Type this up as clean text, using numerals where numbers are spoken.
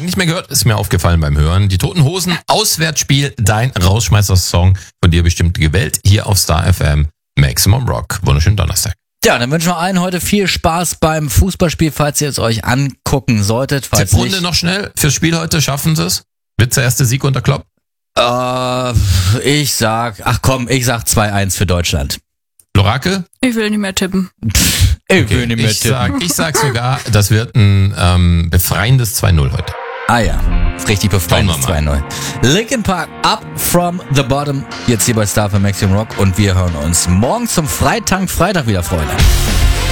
Lang nicht mehr gehört, ist mir aufgefallen beim Hören. Die Toten Hosen, Auswärtsspiel, dein Rausschmeißer-Song, von dir bestimmt gewählt, hier auf Star FM, Maximum Rock. Wunderschönen Donnerstag. Ja, dann wünschen wir allen heute viel Spaß beim Fußballspiel, falls ihr es euch angucken solltet. Tipprunde noch schnell fürs Spiel heute, schaffen sie es? Wird der erste Sieg unter Klopp? Ich sag 2-1 für Deutschland. Lorake? Ich will nicht mehr tippen. Ich sag sogar, das wird ein befreiendes 2-0 heute. Ah ja, richtig befreiendes 2-0. Linkin Park, Up From The Bottom, jetzt hier bei Star für Maximum Rock und wir hören uns morgen zum Freitag wieder, Freunde.